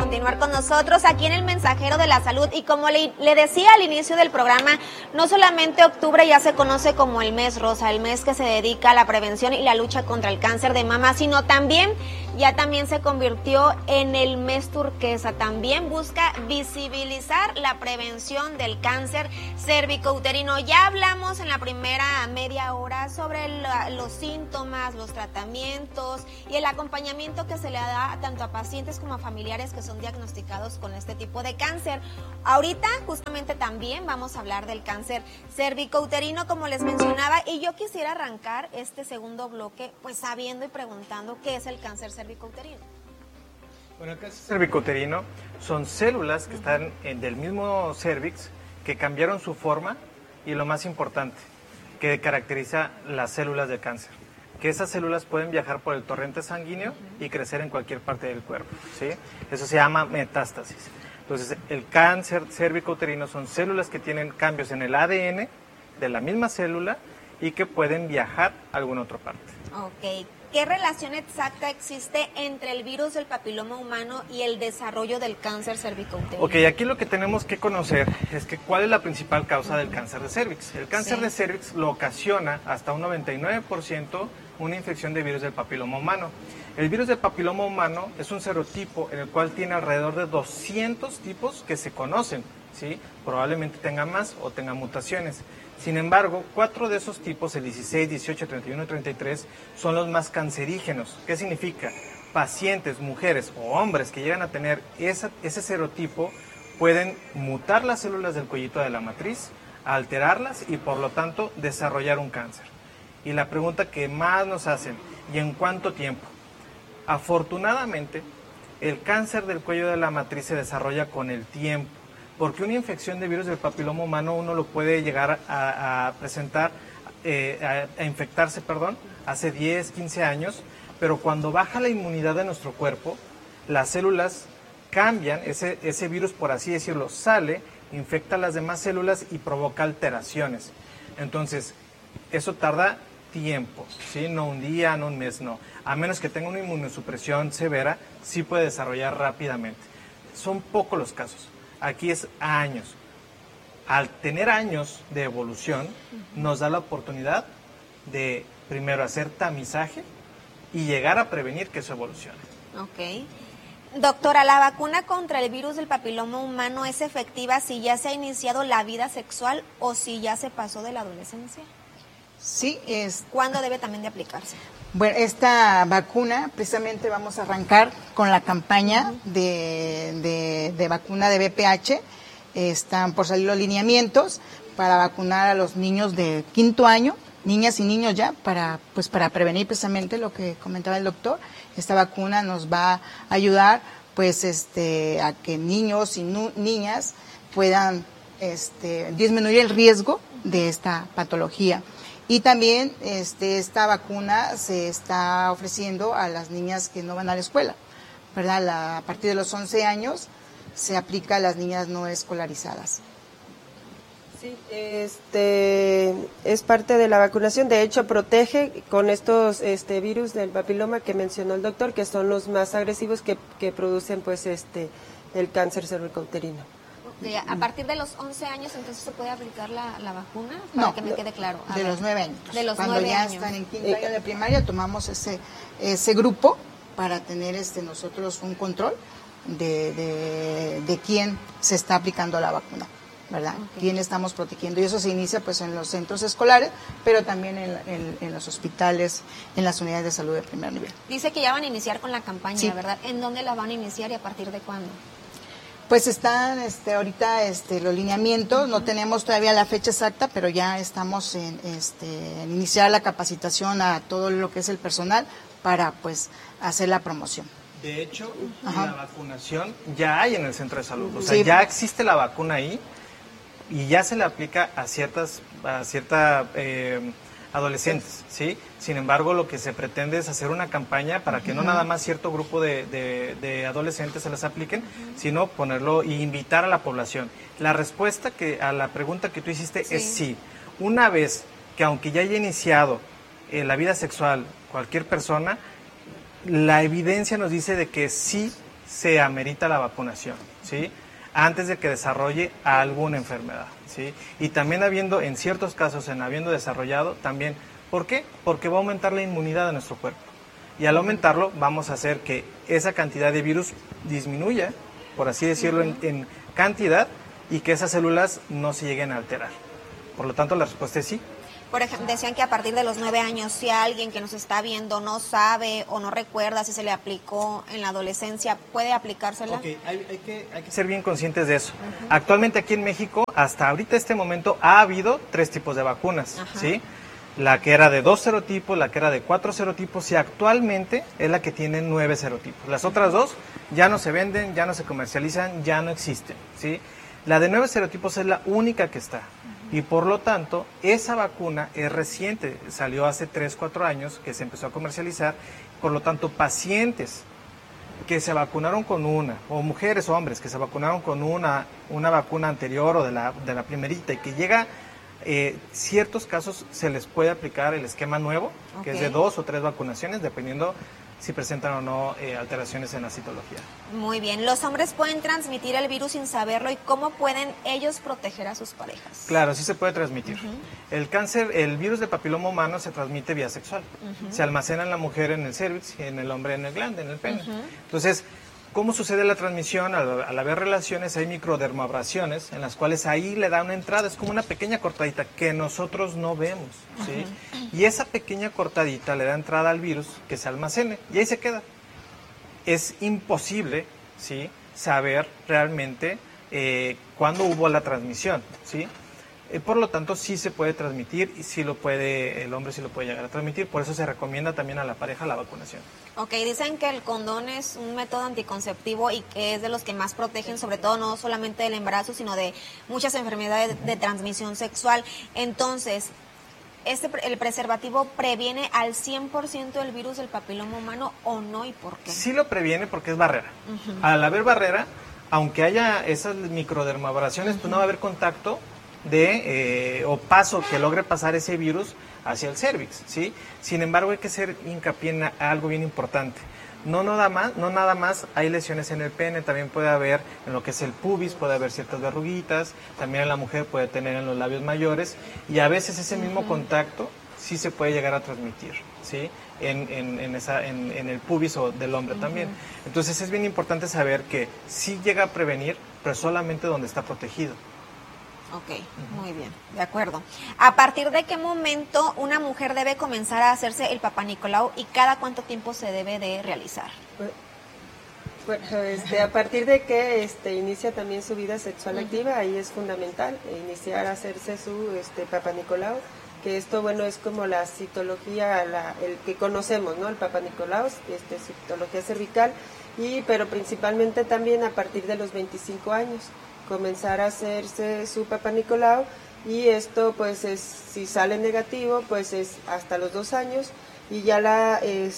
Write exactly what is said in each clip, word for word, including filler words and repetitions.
continuar con nosotros aquí en El Mensajero de la Salud. Y como le, le decía al inicio del programa, no solamente octubre ya se conoce como el mes rosa, el mes que se dedica a la prevención y la lucha contra el cáncer de mama, sino también ya también se convirtió en el mes turquesa. También busca visibilizar la prevención del cáncer cervicouterino. Ya hablamos en la primera media hora sobre la, los síntomas, los tratamientos y el acompañamiento que se le da tanto a pacientes como a familiares que son diagnosticados con este tipo de cáncer. Ahorita justamente también vamos a hablar del cáncer cervicouterino, como les mencionaba, y yo quisiera arrancar este segundo bloque pues sabiendo y preguntando qué es el cáncer cervicouterino. Bueno, el cáncer cervicouterino son células que están en, del mismo cervix que cambiaron su forma y lo más importante, que caracteriza las células de cáncer, que esas células pueden viajar por el torrente sanguíneo y crecer en cualquier parte del cuerpo, ¿sí? Eso se llama metástasis. Entonces, el cáncer cervicouterino son células que tienen cambios en el A D N de la misma célula y que pueden viajar a alguna otra parte. Ok. ¿Qué relación exacta existe entre el virus del papiloma humano y el desarrollo del cáncer cervicouterino? Ok, aquí lo que tenemos que conocer es que cuál es la principal causa del cáncer de cervix. El cáncer sí. de cervix lo ocasiona hasta un noventa y nueve por ciento una infección de virus del papiloma humano. El virus del papiloma humano es un serotipo en el cual tiene alrededor de doscientos tipos que se conocen, ¿sí? Probablemente tenga más o tenga mutaciones. Sin embargo, cuatro de esos tipos, el dieciséis, dieciocho, treinta y uno y treinta y tres, son los más cancerígenos. ¿Qué significa? Pacientes, mujeres o hombres que llegan a tener esa, ese serotipo pueden mutar las células del cuellito de la matriz, alterarlas y por lo tanto desarrollar un cáncer. Y la pregunta que más nos hacen, ¿y en cuánto tiempo? Afortunadamente, el cáncer del cuello de la matriz se desarrolla con el tiempo. Porque una infección de virus del papiloma humano uno lo puede llegar a, a presentar, eh, a, a infectarse, perdón, hace diez, quince años, pero cuando baja la inmunidad de nuestro cuerpo, las células cambian, ese, ese virus, por así decirlo, sale, infecta las demás células y provoca alteraciones. Entonces, eso tarda tiempo, ¿sí? No un día, no un mes, no. A menos que tenga una inmunosupresión severa, sí puede desarrollar rápidamente. Son pocos los casos. Aquí es años. Al tener años de evolución, nos da la oportunidad de primero hacer tamizaje y llegar a prevenir que eso evolucione. Ok. Doctora, ¿la vacuna contra el virus del papiloma humano es efectiva si ya se ha iniciado la vida sexual o si ya se pasó de la adolescencia? Sí, es. ¿Cuándo debe también de aplicarse? Bueno, esta vacuna, precisamente vamos a arrancar con la campaña uh-huh. de, de, de vacuna de V P H. Están por salir los lineamientos para vacunar a los niños de quinto año, niñas y niños ya, para pues para prevenir precisamente lo que comentaba el doctor. Esta vacuna nos va a ayudar pues este a que niños y nu- niñas puedan este, disminuir el riesgo de esta patología. Y también este, esta vacuna se está ofreciendo a las niñas que no van a la escuela, ¿verdad? La, a partir de los once años se aplica a las niñas no escolarizadas. Sí, este, es parte de la vacunación. De hecho, protege con estos este, virus del papiloma que mencionó el doctor, que son los más agresivos que, que producen pues este el cáncer cervicouterino. A partir de los once años, entonces, ¿se puede aplicar la, la vacuna? Para no, que me quede claro. A de ver, los nueve años. De los Cuando nueve ya años. están en quinto año de primaria, tomamos ese ese grupo para tener este nosotros un control de, de, de quién se está aplicando la vacuna, ¿verdad? Okay. Quién estamos protegiendo. Y eso se inicia pues en los centros escolares, pero también en, en, en los hospitales, en las unidades de salud de primer nivel. Dice que ya van a iniciar con la campaña, sí. ¿verdad? ¿En dónde la van a iniciar y a partir de cuándo? Pues están este, ahorita este, los lineamientos, no tenemos todavía la fecha exacta, pero ya estamos en, este, en iniciar la capacitación a todo lo que es el personal para pues hacer la promoción. De hecho, Ajá. la vacunación ya hay en el centro de salud, o sea, sí. ya existe la vacuna ahí y ya se le aplica a ciertas, a cierta eh, adolescentes, ¿sí? Sin embargo, lo que se pretende es hacer una campaña para que uh-huh. no nada más cierto grupo de, de, de adolescentes se las apliquen, uh-huh. sino ponerlo y invitar a la población. La respuesta que a la pregunta que tú hiciste sí. es sí. Una vez que aunque ya haya iniciado eh, la vida sexual cualquier persona, la evidencia nos dice de que sí se amerita la vacunación, ¿sí? Antes de que desarrolle alguna enfermedad, ¿sí? Y también habiendo, en ciertos casos, en habiendo desarrollado, también, ¿por qué? Porque va a aumentar la inmunidad de nuestro cuerpo. Y al aumentarlo, vamos a hacer que esa cantidad de virus disminuya, por así decirlo, en, en cantidad, y que esas células no se lleguen a alterar. Por lo tanto, la respuesta es sí. Por ejemplo, decían que a partir de los nueve años, si alguien que nos está viendo no sabe o no recuerda si se le aplicó en la adolescencia, ¿puede aplicársela? Ok, hay, hay, que, hay que ser bien conscientes de eso. Uh-huh. Actualmente aquí en México, hasta ahorita este momento, ha habido tres tipos de vacunas, uh-huh. ¿sí? La que era de dos serotipos, la que era de cuatro serotipos, y actualmente es la que tiene nueve serotipos. Las otras dos ya no se venden, ya no se comercializan, ya no existen, ¿sí? La de nueve serotipos es la única que está. Y por lo tanto, esa vacuna es reciente, salió hace tres, cuatro años que se empezó a comercializar. Por lo tanto, pacientes que se vacunaron con una, o mujeres o hombres que se vacunaron con una, una vacuna anterior o de la, de la primerita, y que llega, eh, ciertos casos se les puede aplicar el esquema nuevo, okay. que es de dos o tres vacunaciones, dependiendo si presentan o no eh, alteraciones en la citología. Muy bien. ¿Los hombres pueden transmitir el virus sin saberlo y cómo pueden ellos proteger a sus parejas? Claro, sí se puede transmitir. Uh-huh. El cáncer, el virus de papiloma humano se transmite vía sexual. Uh-huh. Se almacena en la mujer en el cervix y en el hombre en el glande, en el pene. Uh-huh. Entonces, ¿cómo sucede la transmisión? Al, al haber relaciones hay microdermoabrasiones en las cuales ahí le da una entrada, es como una pequeña cortadita que nosotros no vemos, ¿sí? Uh-huh. Y esa pequeña cortadita le da entrada al virus que se almacene y ahí se queda. Es imposible, ¿sí?, saber realmente eh, cuándo hubo la transmisión, ¿sí? Eh, por lo tanto, sí se puede transmitir y sí lo puede, el hombre sí lo puede llegar a transmitir, por eso se recomienda también a la pareja la vacunación. Ok, dicen que el condón es un método anticonceptivo y que es de los que más protegen, sobre todo no solamente del embarazo, sino de muchas enfermedades de transmisión sexual. Entonces, este, ¿el preservativo previene al cien por ciento el virus del papiloma humano o no, y por qué? Sí lo previene porque es barrera. Uh-huh. Al haber barrera, aunque haya esas microdermoabrasiones, uh-huh. pues no va a haber contacto de eh, o paso que logre pasar ese virus hacia el cervix, ¿sí? Sin embargo, hay que hacer hincapié en algo bien importante. No nada más, no nada más hay lesiones en el pene, también puede haber en lo que es el pubis, puede haber ciertas verruguitas, también la mujer puede tener en los labios mayores, y a veces ese mismo uh-huh. contacto sí se puede llegar a transmitir, ¿sí? En, en, en, esa, en, en el pubis o del hombre uh-huh. también. Entonces es bien importante saber que sí llega a prevenir, pero solamente donde está protegido. Ok, muy bien, de acuerdo. ¿A partir de qué momento una mujer debe comenzar a hacerse el Papá Nicolau y cada cuánto tiempo se debe de realizar? Bueno, este, a partir de que este, inicia también su vida sexual uh-huh. activa, ahí es fundamental iniciar a hacerse su este, Papá Nicolau, que esto, bueno, es como la citología, la, el que conocemos, ¿no? El Papá Nicolau, este, citología cervical, y pero principalmente también a partir de los veinticinco años. Comenzar a hacerse su Papá Nicolau, y esto pues es, si sale negativo, pues es hasta los dos años, y ya la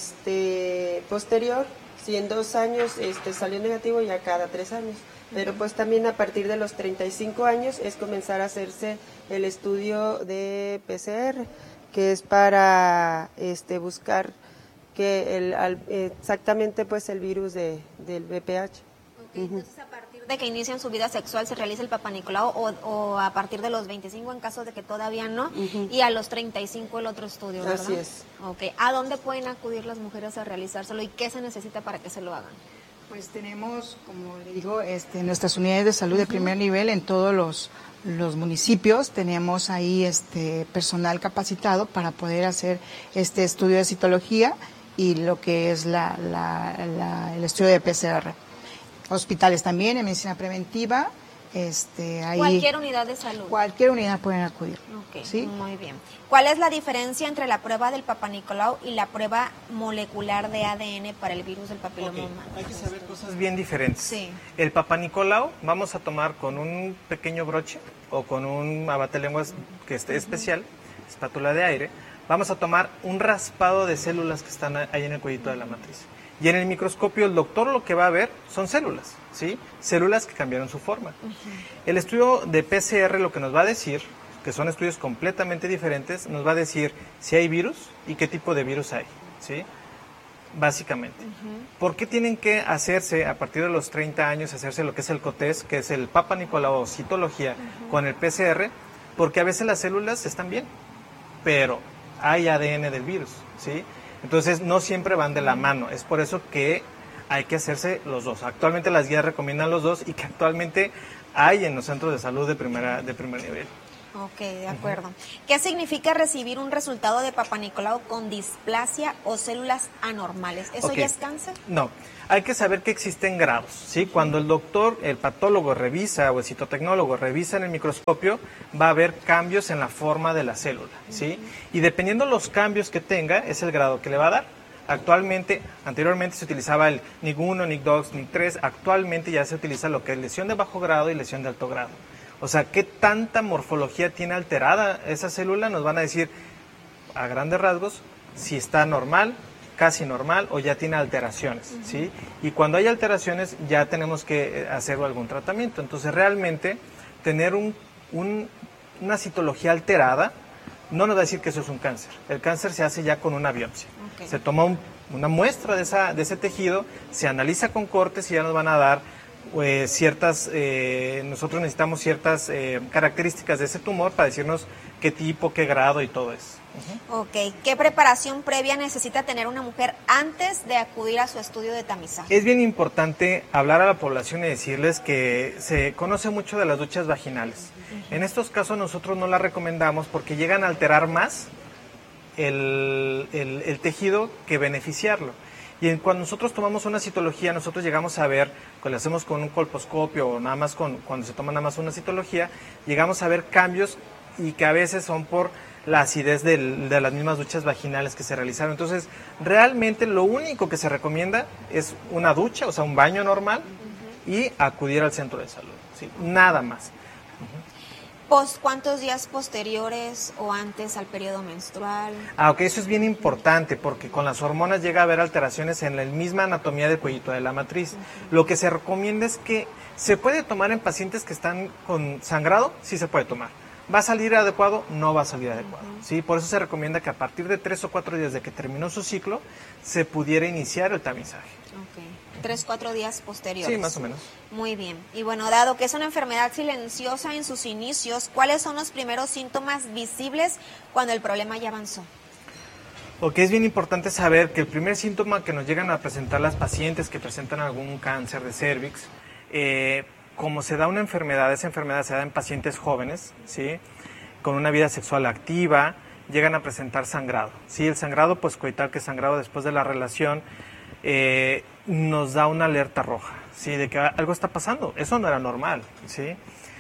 este posterior, si en dos años este salió negativo, ya cada tres años. Pero pues también a partir de los treinta y cinco años es comenzar a hacerse el estudio de P C R, que es para este buscar que el al, exactamente pues el virus de del V P H. Okay, uh-huh. Entonces, a partir de que inician su vida sexual se realiza el Papá Nicolau, o, o a partir de los veinticinco en caso de que todavía no, uh-huh. y a los treinta y cinco el otro estudio, ¿verdad? Así es. Okay. ¿A dónde pueden acudir las mujeres a realizárselo y qué se necesita para que se lo hagan? Pues tenemos, como le digo, este, nuestras unidades de salud uh-huh. de primer nivel en todos los, los municipios. Tenemos ahí este personal capacitado para poder hacer este estudio de citología y lo que es la, la, la, el estudio de P C R. Hospitales también, en medicina preventiva. Este, ahí, cualquier unidad de salud. Cualquier unidad pueden acudir. Okay, ¿sí? Muy bien. ¿Cuál es la diferencia entre la prueba del Papá Nicolau y la prueba molecular de A D N para el virus del papiloma okay. humano? Hay que saber cosas bien diferentes. Sí. El Papá Nicolau vamos a tomar con un pequeño broche o con un abatelenguas que esté uh-huh. especial, espátula de aire. Vamos a tomar un raspado de células que están ahí en el cuellito de la matriz. Y en el microscopio el doctor lo que va a ver son células, ¿sí? Células que cambiaron su forma. Uh-huh. El estudio de P C R lo que nos va a decir, que son estudios completamente diferentes, nos va a decir si hay virus y qué tipo de virus hay, ¿sí? básicamente. Uh-huh. ¿Por qué tienen que hacerse, a partir de los treinta años, hacerse lo que es el COTES, que es el Papa Nicolau citología, uh-huh, con el P C R? Porque a veces las células están bien, pero hay A D N del virus, ¿sí? Entonces no siempre van de la mano, es por eso que hay que hacerse los dos. Actualmente las guías recomiendan los dos y que actualmente hay en los centros de salud de primera de primer nivel. Ok, de acuerdo. Uh-huh. ¿Qué significa recibir un resultado de Papa Nicolau con displasia o células anormales? ¿Eso okay. ya es cáncer? No, hay que saber que existen grados, ¿sí? Cuando el doctor, el patólogo revisa o el citotecnólogo revisa en el microscopio, va a haber cambios en la forma de la célula, ¿sí? Uh-huh. Y dependiendo los cambios que tenga, es el grado que le va a dar. Actualmente, anteriormente se utilizaba el N I C uno, N I C dos, N I C tres, actualmente ya se utiliza lo que es lesión de bajo grado y lesión de alto grado. O sea, ¿qué tanta morfología tiene alterada esa célula? Nos van a decir, a grandes rasgos, si está normal, casi normal o ya tiene alteraciones, uh-huh. ¿sí? Y cuando hay alteraciones ya tenemos que hacer algún tratamiento. Entonces, realmente, tener un, un, una citología alterada no nos va a decir que eso es un cáncer. El cáncer se hace ya con una biopsia. Okay. Se toma un, una muestra de, esa, de ese tejido, se analiza con cortes y ya nos van a dar Eh, ciertas, eh, nosotros necesitamos ciertas eh, características de ese tumor para decirnos qué tipo, qué grado y todo eso. Uh-huh. Ok, ¿qué preparación previa necesita tener una mujer antes de acudir a su estudio de tamizaje? Es bien importante hablar a la población y decirles que se conoce mucho de las duchas vaginales. Uh-huh. En estos casos nosotros no las recomendamos porque llegan a alterar más el, el, el tejido que beneficiarlo. Y cuando nosotros tomamos una citología, nosotros llegamos a ver, cuando le hacemos con un colposcopio o nada más con, cuando se toma nada más una citología, llegamos a ver cambios y que a veces son por la acidez del, de las mismas duchas vaginales que se realizaron. Entonces, realmente lo único que se recomienda es una ducha, o sea, un baño normal, uh-huh, y acudir al centro de salud, ¿sí? Nada más. Post, ¿cuántos días posteriores o antes al periodo menstrual? Ah, ok, eso es bien importante porque con las hormonas llega a haber alteraciones en la misma anatomía del cuellito de la matriz. Uh-huh. Lo que se recomienda es que se puede tomar en pacientes que están con sangrado, sí se puede tomar. ¿Va a salir adecuado? No va a salir adecuado. Uh-huh. ¿Sí? Por eso se recomienda que a partir de tres o cuatro días de que terminó su ciclo, se pudiera iniciar el tamizaje. Ok. Tres, cuatro días posteriores. Sí, más o menos. Muy bien. Y bueno, dado que es una enfermedad silenciosa en sus inicios, ¿cuáles son los primeros síntomas visibles cuando el problema ya avanzó? Ok, es bien importante saber que el primer síntoma que nos llegan a presentar las pacientes que presentan algún cáncer de cervix, eh, como se da una enfermedad, esa enfermedad se da en pacientes jóvenes, ¿sí? Con una vida sexual activa, llegan a presentar sangrado. ¿Sí? El sangrado, pues coital que sangrado después de la relación, eh, nos da una alerta roja, ¿sí? De que algo está pasando. Eso no era normal, ¿sí?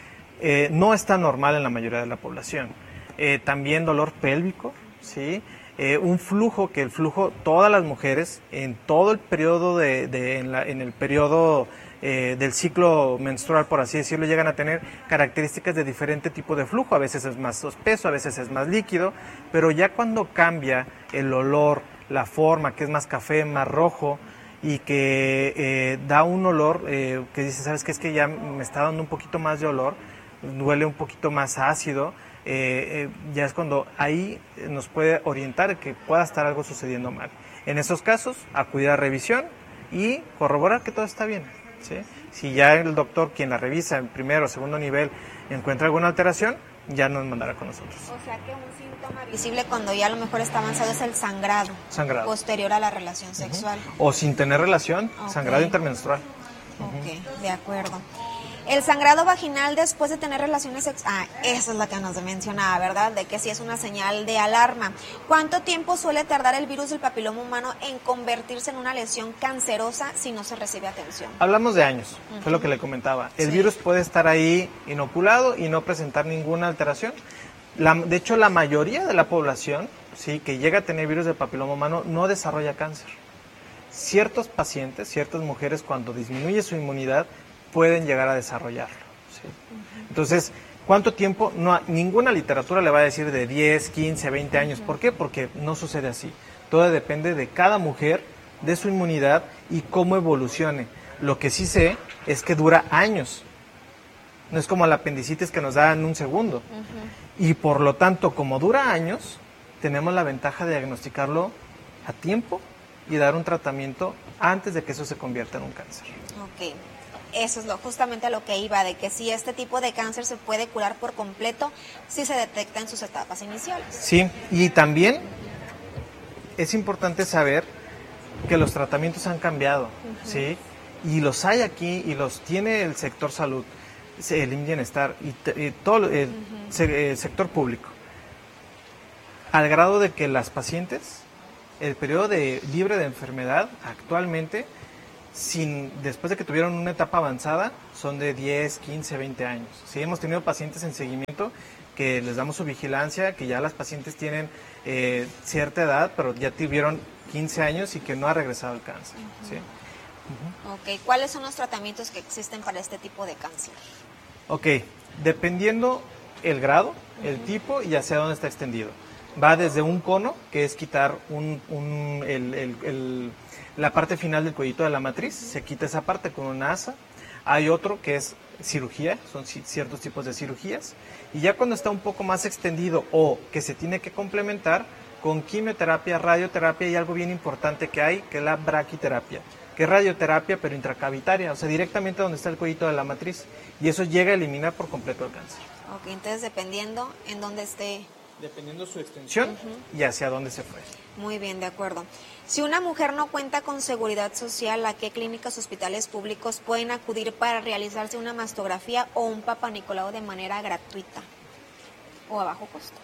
Eh, no está normal en la mayoría de la población. Eh, también dolor pélvico, ¿sí? Eh, un flujo, que el flujo, todas las mujeres, en todo el periodo, de, de, en, la, en el periodo eh, del ciclo menstrual, por así decirlo, llegan a tener características de diferente tipo de flujo. A veces es más espeso, a veces es más líquido, pero ya cuando cambia el olor, la forma, que es más café, más rojo, y que eh, da un olor eh, que dice, ¿sabes qué? Es que ya me está dando un poquito más de olor, huele un poquito más ácido, eh, eh, ya es cuando ahí nos puede orientar que pueda estar algo sucediendo mal. En esos casos, acudir a revisión y corroborar que todo está bien, ¿sí? Si ya el doctor, quien la revisa en primero o segundo nivel, encuentra alguna alteración, ya nos mandará con nosotros. O sea que un síntoma visible cuando ya a lo mejor está avanzado es el sangrado, sangrado. Posterior a la relación sexual. Uh-huh. O sin tener relación, okay. Sangrado intermenstrual. Ok, uh-huh. De acuerdo. El sangrado vaginal después de tener relaciones sexuales, ah, eso es lo que nos mencionaba, ¿verdad? De que sí es una señal de alarma. ¿Cuánto tiempo suele tardar el virus del papiloma humano en convertirse en una lesión cancerosa si no se recibe atención? Hablamos de años, uh-huh. Fue lo que le comentaba. El sí. virus puede estar ahí inoculado y no presentar ninguna alteración. La, de hecho, la mayoría de la población, sí, que llega a tener virus del papiloma humano no desarrolla cáncer. Ciertos pacientes, ciertas mujeres, cuando disminuye su inmunidad, pueden llegar a desarrollarlo, ¿sí? Uh-huh. Entonces, ¿cuánto tiempo? No, ninguna literatura le va a decir de diez, quince, veinte años. Uh-huh. ¿Por qué? Porque no sucede así. Todo depende de cada mujer, de su inmunidad y cómo evolucione. Lo que sí sé es que dura años. No es como la apendicitis que nos da en un segundo. Uh-huh. Y por lo tanto, como dura años, tenemos la ventaja de diagnosticarlo a tiempo y dar un tratamiento antes de que eso se convierta en un cáncer. Ok. Eso es lo, justamente a lo que iba, de que si este tipo de cáncer se puede curar por completo si se detecta en sus etapas iniciales. Sí, y también es importante saber que los tratamientos han cambiado, uh-huh. ¿sí? Y los hay aquí y los tiene el sector salud, el bienestar y, y todo el, uh-huh. se, el sector público. Al grado de que las pacientes, el periodo de libre de enfermedad actualmente, sin después de que tuvieron una etapa avanzada, son de diez, quince, veinte años. Sí, hemos tenido pacientes en seguimiento que les damos su vigilancia, que ya las pacientes tienen eh, cierta edad, pero ya tuvieron quince años y que no ha regresado el cáncer. Uh-huh. ¿Sí? Uh-huh. Ok, ¿cuáles son los tratamientos que existen para este tipo de cáncer? Ok, dependiendo el grado, uh-huh. el tipo y hacia dónde está extendido. Va desde un cono, que es quitar un, un, el, el, el, la parte final del cuellito de la matriz, se quita esa parte con una asa. Hay otro que es cirugía, son ciertos tipos de cirugías. Y ya cuando está un poco más extendido o que se tiene que complementar con quimioterapia, radioterapia y algo bien importante que hay, que es la braquiterapia, que es radioterapia pero intracavitaria, o sea, directamente donde está el cuellito de la matriz. Y eso llega a eliminar por completo el cáncer. Ok, entonces dependiendo en dónde esté... Dependiendo su extensión uh-huh. y hacia dónde se fue. Muy bien, de acuerdo. Si una mujer no cuenta con seguridad social, ¿a qué clínicas hospitales públicos pueden acudir para realizarse una mastografía o un Papa Nicolau de manera gratuita o a bajo costo?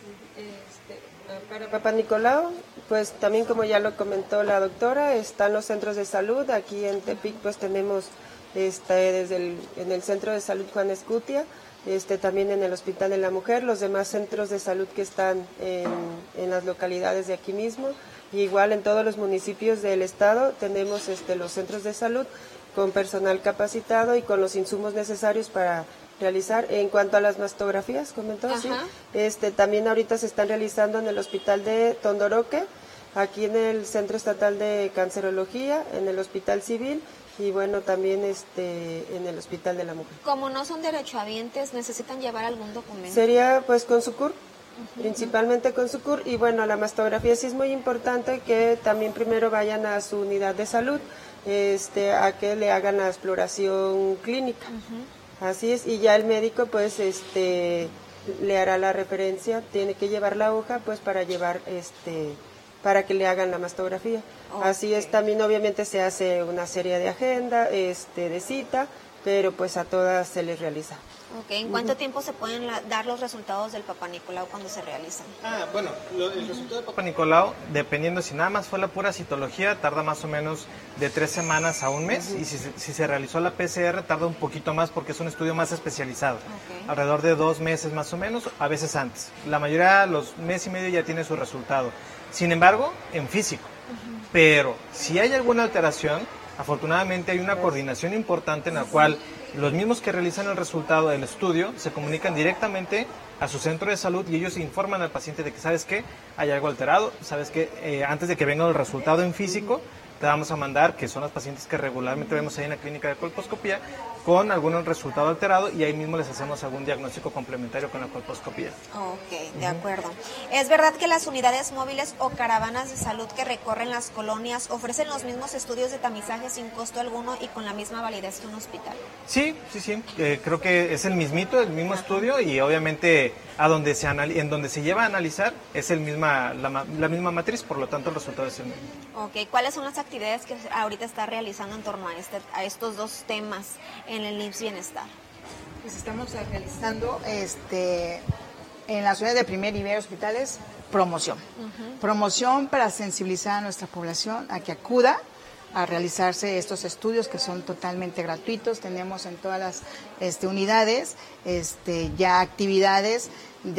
Este, para Papa Nicolau, pues también como ya lo comentó la doctora, están los centros de salud. Aquí en Tepic pues tenemos este, desde el, en el Centro de Salud Juan Escutia, Este, también en el Hospital de la Mujer, los demás centros de salud que están en, en las localidades de aquí mismo, y igual en todos los municipios del estado tenemos este, los centros de salud con personal capacitado y con los insumos necesarios para realizar. En cuanto a las mastografías, comentó, sí, este, también ahorita se están realizando en el Hospital de Tondoroque, aquí en el Centro Estatal de Cancerología, en el Hospital Civil, y bueno, también este en el Hospital de la Mujer. Como no son derechohabientes, ¿necesitan llevar algún documento? Sería pues con su C U R, uh-huh. principalmente con su C U R, y bueno, la mastografía sí es muy importante que también primero vayan a su unidad de salud, este a que le hagan la exploración clínica. Uh-huh. Así es, y ya el médico pues este le hará la referencia, tiene que llevar la hoja pues para llevar este para que le hagan la mastografía. Okay. Así es, también obviamente se hace una serie de agenda, este, de cita, pero pues a todas se les realiza. Ok, ¿en cuánto uh-huh. tiempo se pueden la, dar los resultados del Papa Nicolau cuando se realizan? Ah, bueno, lo, el resultado del Papa Nicolau, dependiendo si nada más fue la pura citología, tarda más o menos de tres semanas a un mes, uh-huh. y si, si se realizó la P C R tarda un poquito más porque es un estudio más especializado, okay. alrededor de dos meses más o menos, a veces antes. La mayoría, los mes y medio ya tiene su resultado. Sin embargo, en físico. Uh-huh. Pero si hay alguna alteración, afortunadamente hay una coordinación importante en la cual los mismos que realizan el resultado del estudio se comunican directamente a su centro de salud y ellos informan al paciente de que, ¿sabes qué? Hay algo alterado, ¿sabes qué? Eh, antes de que venga el resultado en físico, te vamos a mandar, que son las pacientes que regularmente vemos ahí en la clínica de colposcopía, con algún resultado alterado y ahí mismo les hacemos algún diagnóstico complementario con la colposcopía. Ok, de uh-huh. acuerdo. ¿Es verdad que las unidades móviles o caravanas de salud que recorren las colonias ofrecen los mismos estudios de tamizaje sin costo alguno y con la misma validez que un hospital? Sí, sí, sí. Eh, creo que es el mismito, el mismo uh-huh. estudio y obviamente a donde se anal- en donde se lleva a analizar es el misma la, la misma matriz, por lo tanto el resultado es el mismo. Ok, ¿cuáles son las actividades que ahorita está realizando en torno a, este, a estos dos temas en el I M S S Bienestar? Pues estamos realizando este en las unidades de primer nivel hospitales promoción. Uh-huh. Promoción para sensibilizar a nuestra población a que acuda a realizarse estos estudios que son totalmente gratuitos. Tenemos en todas las este, unidades este, ya actividades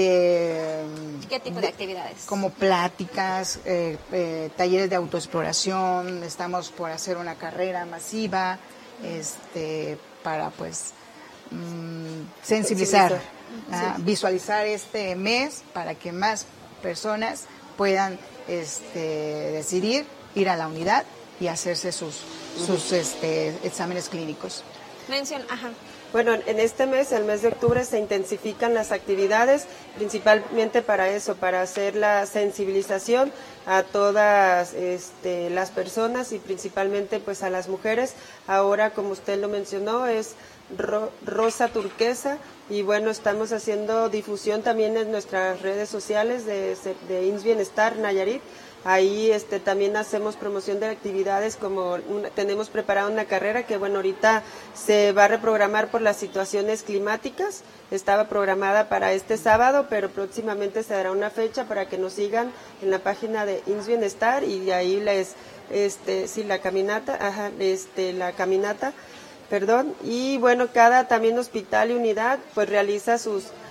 de... ¿Qué tipo de, de actividades? Como pláticas, eh, eh, talleres de autoexploración, estamos por hacer una carrera masiva este, para pues mmm, sensibilizar, sensibilizar. ¿Ah? Sí. Visualizar este mes para que más personas puedan este, decidir ir a la unidad y hacerse sus, sus este, exámenes clínicos. Mencion, ajá. Bueno, en este mes, el mes de octubre, se intensifican las actividades, principalmente para eso, para hacer la sensibilización a todas este, las personas y principalmente pues a las mujeres. Ahora, como usted lo mencionó, es ro- rosa turquesa y bueno, estamos haciendo difusión también en nuestras redes sociales de, de I M S S Bienestar Nayarit. Ahí este, también hacemos promoción de actividades, como una, tenemos preparada una carrera que bueno, ahorita se va a reprogramar por las situaciones climáticas. Estaba programada para este sábado, pero próximamente se dará una fecha para que nos sigan en la página de I M S S Bienestar y ahí les, este, sí, la caminata, ajá, este, la caminata, perdón. Y bueno, cada también hospital y unidad pues realiza sus